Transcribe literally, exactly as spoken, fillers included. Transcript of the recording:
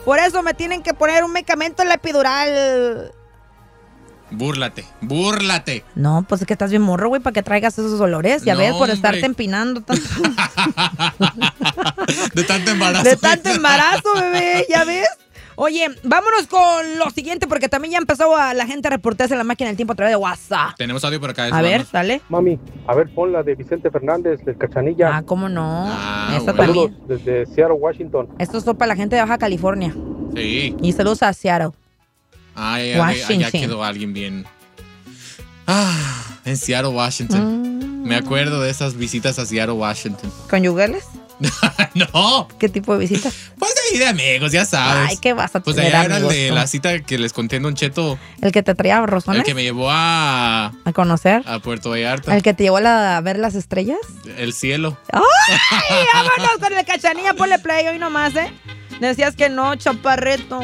Por eso me tienen que poner un medicamento en la epidural. Búrlate, búrlate. No, pues es que estás bien morro, güey, para que traigas esos olores. Ya No, ves, por hombre. estarte empinando tanto. De tanto embarazo. De tanto embarazo, bebé, ¿ya ves? Oye, vámonos con lo siguiente, porque también ya empezó a la gente a reportarse en la máquina del tiempo a través de WhatsApp. Tenemos audio por acá. A ver, dale. Mami, a ver, pon la de Vicente Fernández, del Cachanilla. Ah, ¿cómo no? Ah, Esta bueno. también. Saludos desde Seattle, Washington. Esto es para la gente de Baja California. Sí. Y saludos a Seattle. Ay, allá Washington. quedó alguien bien. Ah, en Seattle, Washington. Mm. Me acuerdo de esas visitas a Seattle, Washington. ¿Conyugales? No, ¿Qué tipo de visitas? pues de ahí de amigos, ya sabes. Ay, ¿qué vas a Pues tener allá era el amigos de tú? la cita que les conté en Don Cheto, ¿El que te traía rosones? el que me llevó a, ¿A conocer? a Puerto Vallarta, ¿El que te llevó a, la- a ver las estrellas? el cielo. ¡Ay! Vámonos con el Cachanilla, ponle play hoy nomás, ¿eh? Decías que no, chaparreto.